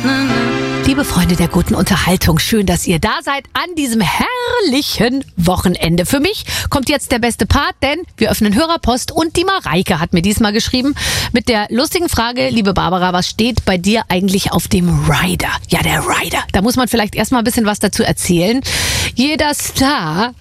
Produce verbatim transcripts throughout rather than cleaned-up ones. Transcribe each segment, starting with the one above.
Liebe Freunde der guten Unterhaltung, schön, dass ihr da seid an diesem herrlichen Wochenende. Für mich kommt jetzt der beste Part, denn wir öffnen Hörerpost und die Mareike hat mir diesmal geschrieben mit der lustigen Frage, liebe Barbara, was steht bei dir eigentlich auf dem Rider? Ja, der Rider. Da muss man vielleicht erstmal ein bisschen was dazu erzählen. Jeder Star...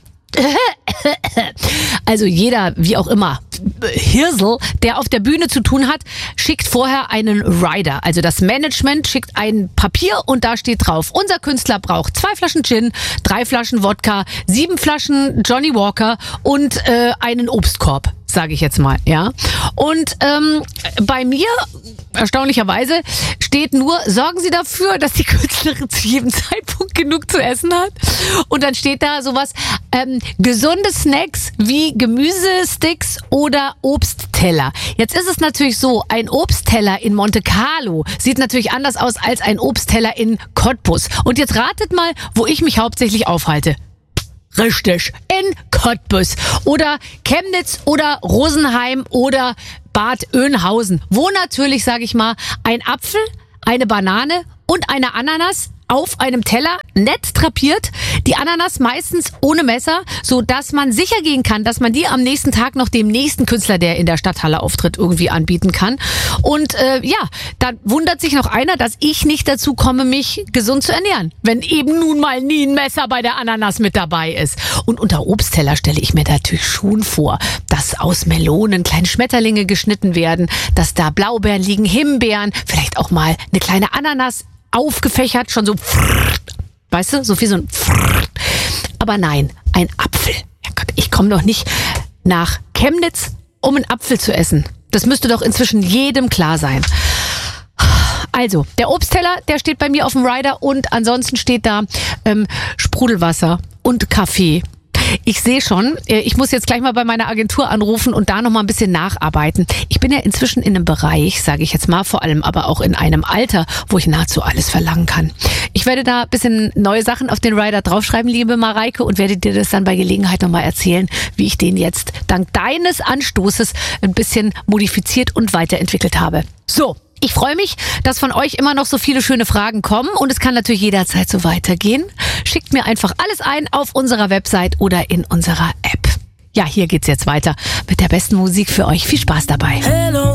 Also jeder, wie auch immer, Hirsel, der auf der Bühne zu tun hat, schickt vorher einen Rider. Also das Management schickt ein Papier und da steht drauf, unser Künstler braucht zwei Flaschen Gin, drei Flaschen Wodka, sieben Flaschen Johnny Walker und äh, einen Obstkorb, sage ich jetzt mal, ja. Und ähm, bei mir, erstaunlicherweise, steht nur, sorgen Sie dafür, dass die Künstlerin zu jedem Zeitpunkt genug zu essen hat. Und dann steht da sowas, ähm, gesunde Snacks wie Gemüsesticks oder Obstteller. Jetzt ist es natürlich so, ein Obstteller in Monte Carlo sieht natürlich anders aus als ein Obstteller in Cottbus. Und jetzt ratet mal, wo ich mich hauptsächlich aufhalte. Richtig, in Cottbus oder Chemnitz oder Rosenheim oder Bad Oeynhausen, wo natürlich, sage ich mal, ein Apfel, eine Banane und eine Ananas auf einem Teller nett drapiert, die Ananas meistens ohne Messer, so dass man sicher gehen kann, dass man die am nächsten Tag noch dem nächsten Künstler, der in der Stadthalle auftritt, irgendwie anbieten kann. Und äh, ja, dann wundert sich noch einer, dass ich nicht dazu komme, mich gesund zu ernähren, wenn eben nun mal nie ein Messer bei der Ananas mit dabei ist. Und unter Obstteller stelle ich mir natürlich schon vor, dass aus Melonen kleine Schmetterlinge geschnitten werden, dass da Blaubeeren liegen, Himbeeren, vielleicht auch mal eine kleine Ananas aufgefächert, schon so, weißt du, so viel so ein, aber nein, ein Apfel. Ja Gott, ich komme doch nicht nach Chemnitz, um einen Apfel zu essen. Das müsste doch inzwischen jedem klar sein. Also, der Obstteller, der steht bei mir auf dem Rider und ansonsten steht da ähm, Sprudelwasser und Kaffee. Ich sehe schon, ich muss jetzt gleich mal bei meiner Agentur anrufen und da noch mal ein bisschen nacharbeiten. Ich bin ja inzwischen in einem Bereich, sage ich jetzt mal, vor allem aber auch in einem Alter, wo ich nahezu alles verlangen kann. Ich werde da ein bisschen neue Sachen auf den Rider draufschreiben, liebe Mareike, und werde dir das dann bei Gelegenheit noch mal erzählen, wie ich den jetzt dank deines Anstoßes ein bisschen modifiziert und weiterentwickelt habe. So. Ich freue mich, dass von euch immer noch so viele schöne Fragen kommen und es kann natürlich jederzeit so weitergehen. Schickt mir einfach alles ein auf unserer Website oder in unserer App. Ja, hier geht's jetzt weiter mit der besten Musik für euch. Viel Spaß dabei. Hello.